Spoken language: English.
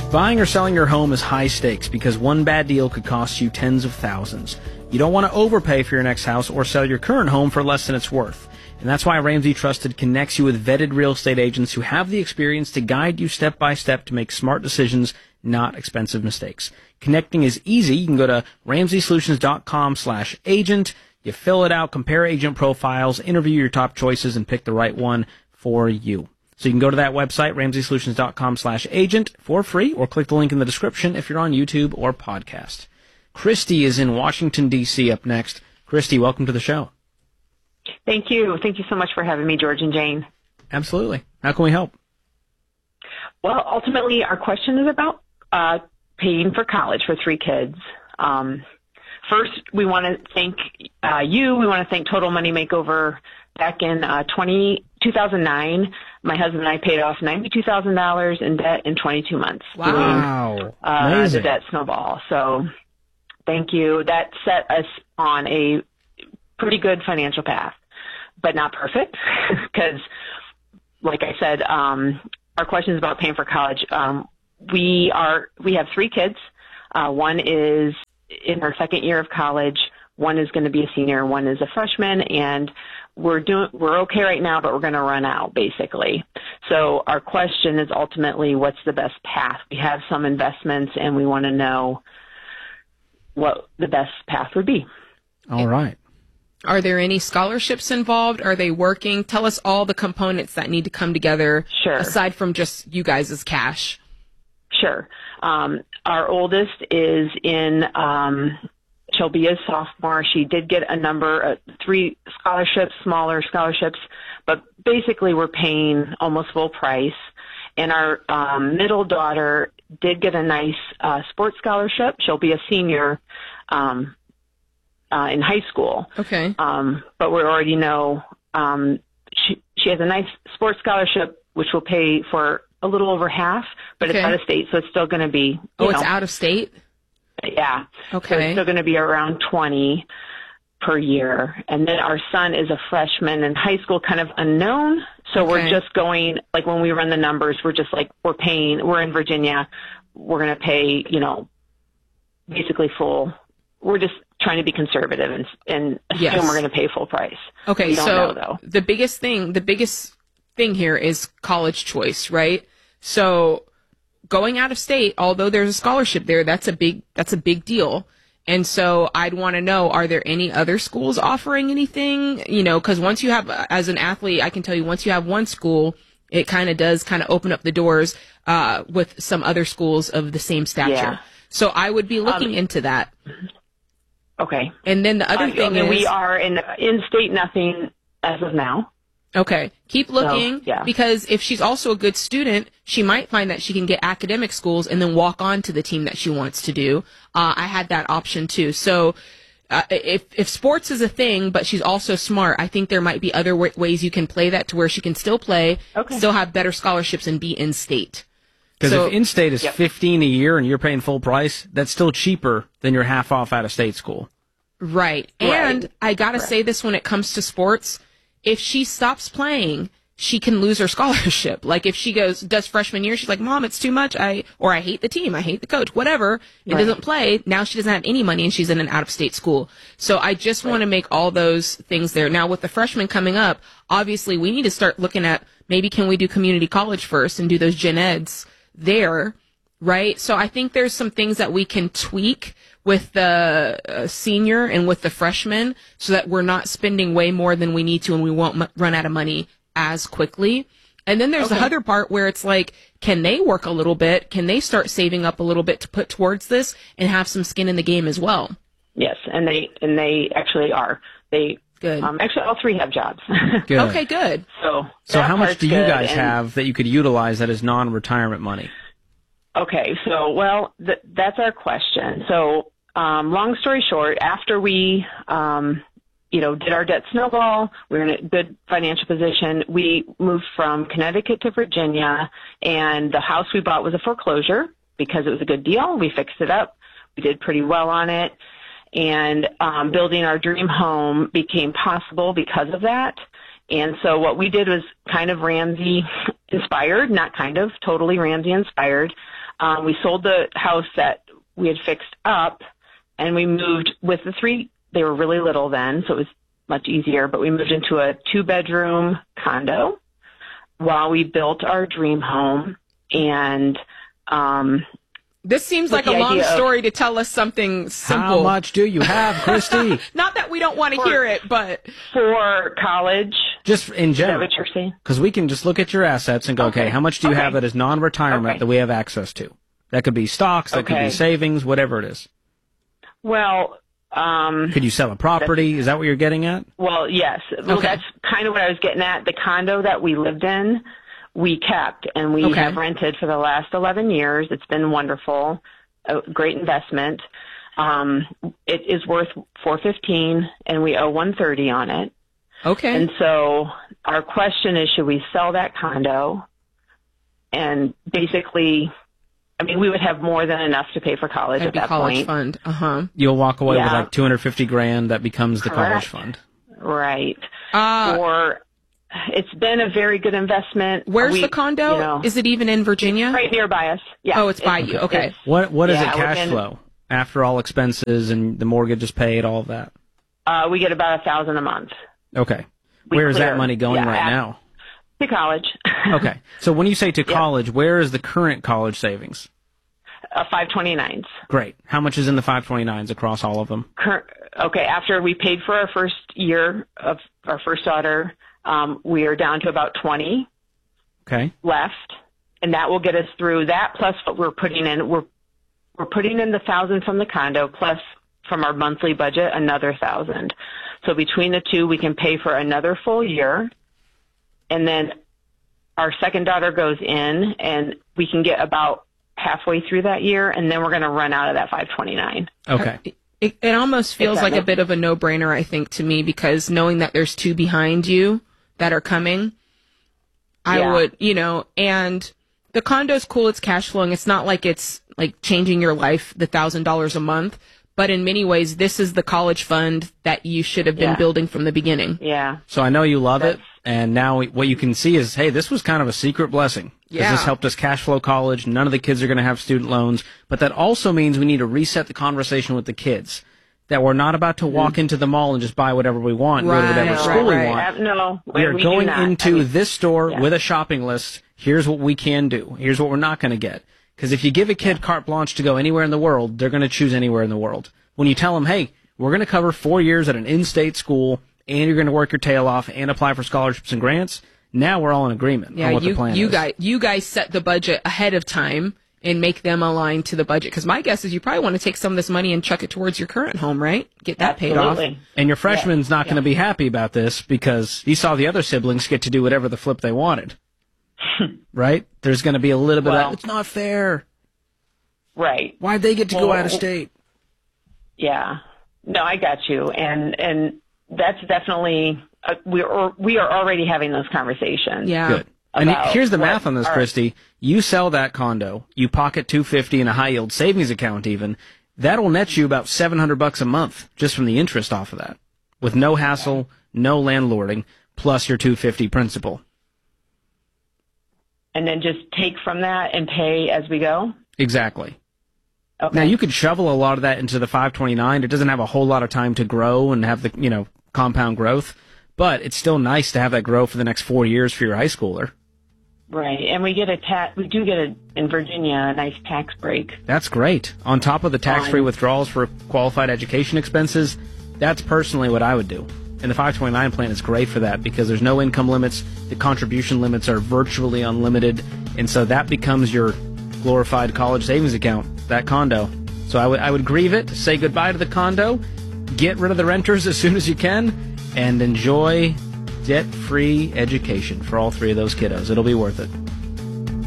Buying or selling your home is high stakes because one bad deal could cost you tens of thousands. You don't want to overpay for your next house or sell your current home for less than it's worth. And that's why Ramsey Trusted connects you with vetted real estate agents who have the experience to guide you step by step to make smart decisions, not expensive mistakes. Connecting is easy. You can go to RamseySolutions.com/agent. You fill it out, compare agent profiles, interview your top choices, and pick the right one for you. So you can go to that website, RamseySolutions.com/agent, for free, or click the link in the description if you're on YouTube or podcast. Christy is in Washington, D.C. up next. Christy, welcome to the show. Thank you. Thank you so much for having me, George and Jane. Absolutely. How can we help? Well, ultimately, our question is about paying for college for 3 kids. First, we want to thank you. We want to thank Total Money Makeover. Back in 2009, my husband and I paid off $92,000 in debt in 22 months. Wow. The debt snowball. So thank you. That set us on a pretty good financial path, but not perfect because, like I said, our question is about paying for college. We have 3 kids. One is in her second year of college. One is going to be a senior. One is a freshman, and we're okay right now, but we're going to run out basically. So our question is ultimately, what's the best path? We have some investments, and we want to know what the best path would be. All right. Are there any scholarships involved? Are they working? Tell us all the components that need to come together. Sure. Aside from just you guys' cash. Sure. Our oldest is in, she'll be a sophomore. She did get a number of 3 scholarships, smaller scholarships, but basically we're paying almost full price. And our middle daughter did get a nice sports scholarship. She'll be a senior in high school. Okay. But we already know she has a nice sports scholarship, which will pay for a little over half, but Okay. it's out of state, so it's still going to be. It's out of state? Yeah. Okay. So it's still going to be around 20 per year. And then our son is a freshman in high school, kind of unknown. So we're just going, like when we run the numbers, we're just like, we're in Virginia. We're going to pay, basically full. We're just trying to be conservative and assume we're going to pay full price. Okay. We don't So know, though. the biggest thing here is college choice, right? So going out of state, although there's a scholarship there, that's a big deal. And so I'd want to know, are there any other schools offering anything? Because once you have, as an athlete, I can tell you, once you have one school, it does open up the doors with some other schools of the same stature. Yeah. So I would be looking into that. Okay. And then the other thing is, we are in state nothing as of now. Okay. Keep looking, yeah. Because if she's also a good student, she might find that she can get academic schools and then walk on to the team that she wants to do. I had that option too. So if sports is a thing, but she's also smart, I think there might be other ways you can play that to where she can still play, still have better scholarships, and be in state. Because if in-state is $15 a year and you're paying full price, that's still cheaper than your half off out-of-state school. Right. And I got to say this when it comes to sports. If she stops playing, she can lose her scholarship. Like if she does freshman year, she's like, Mom, it's too much. I hate the team. I hate the coach, whatever. It doesn't play. Now she doesn't have any money and she's in an out-of-state school. So I just want to make all those things there. Now with the freshmen coming up, obviously we need to start looking at maybe can we do community college first and do those gen eds there, right? So I think there's some things that we can tweak with the senior and with the freshman so that we're not spending way more than we need to and we won't run out of money as quickly. And then there's the other part where it's like, can they work a little bit? Can they start saving up a little bit to put towards this and have some skin in the game as well? Yes, and they actually are. Good. Actually, all 3 have jobs. Good. Okay, good. So how much do you guys have that you could utilize that is non-retirement money? Okay, so, that's our question. So, long story short, after we, did our debt snowball, we were in a good financial position. We moved from Connecticut to Virginia, and the house we bought was a foreclosure because it was a good deal. We fixed it up. We did pretty well on it. And building our dream home became possible because of that. And so what we did was kind of Ramsey inspired, not kind of, totally Ramsey inspired. We sold the house that we had fixed up, and we moved with the 3. They were really little then, so it was much easier, but we moved into a 2-bedroom condo while we built our dream home. And this seems like a long story to tell us something simple. How much do you have, Christy? Not that we don't want to hear it, but for college, just in general. Is that what you're saying? Because we can just look at your assets and go, okay, how much do you have that is non-retirement that we have access to? That could be stocks, that could be savings, whatever it is. Well, could you sell a property? Is that what you're getting at? Well, yes. Well, that's kind of what I was getting at. The condo that we lived in, we kept, and we have rented for the last 11 years. It's been wonderful, a great investment. It is worth $415, and we owe $130 on it. Okay. And so our question is, should we sell that condo? And basically, I mean, we would have more than enough to pay for college at that college point. Fund. You'll walk away with like $250,000 that becomes the college fund. Right. Or it's been a very good investment. Where's the condo? Is it even in Virginia? Right nearby us. Yeah. Oh, it's by you. Okay. What is it cash flow after all expenses and the mortgage is paid, all of that? We get about $1,000 a month. Okay. Where is that money going right now? To college. Okay. So when you say to college, where is the current college savings? 529s. Great. How much is in the 529s across all of them? Okay. After we paid for our first year of our first daughter, we are down to about 20 left, and that will get us through that plus what we're putting in. We're putting in the $1,000 from the condo plus from our monthly budget another $1,000. So between the two, we can pay for another full year, and then our second daughter goes in, and we can get about halfway through that year, and then we're going to run out of that 529. Okay. It almost feels like a bit of a no-brainer, I think, to me, because knowing that there's 2 behind you that are coming, I would, and the condo's cool, it's cash flowing. It's not like it's like changing your life, the $1,000 a month, but in many ways, this is the college fund that you should have been building from the beginning. Yeah. So I know you love it, and now what you can see is, hey, this was kind of a secret blessing. Because this helped us cash flow college. None of the kids are going to have student loans. But that also means we need to reset the conversation with the kids. That we're not about to walk into the mall and just buy whatever we want, go to whatever school we want. No, we are going into this store with a shopping list. Here's what we can do. Here's what we're not going to get. Because if you give a kid carte blanche to go anywhere in the world, they're going to choose anywhere in the world. When you tell them, hey, we're going to cover 4 years at an in-state school, and you're going to work your tail off and apply for scholarships and grants, now we're all in agreement on what the plan is. You guys set the budget ahead of time and make them align to the budget. Because my guess is you probably want to take some of this money and chuck it towards your current home, right? Get that paid off. And your freshman's not going to be happy about this because he saw the other siblings get to do whatever the flip they wanted. Right? There's going to be a little bit of, it's not fair. Right. Why'd they get to go out of state? Yeah. No, I got you. And that's definitely, we are already having those conversations. Yeah. Good. And here's the math on this, Christy. You sell that condo, you pocket $250 in a high yield savings account even, that'll net you about $700 a month just from the interest off of that. With no hassle, no landlording, plus your $250 principal. And then just take from that and pay as we go? Exactly. Okay. Now you could shovel a lot of that into the 529. It doesn't have a whole lot of time to grow and have the, compound growth, but it's still nice to have that grow for the next 4 years for your high schooler. Right, and we get we do get in Virginia a nice tax break. That's great. On top of the tax-free withdrawals for qualified education expenses, that's personally what I would do. And the 529 plan is great for that because there's no income limits. The contribution limits are virtually unlimited, and so that becomes your glorified college savings account, that condo. So I would grieve it, say goodbye to the condo, get rid of the renters as soon as you can, and enjoy debt-free education for all 3 of those kiddos. It'll be worth it.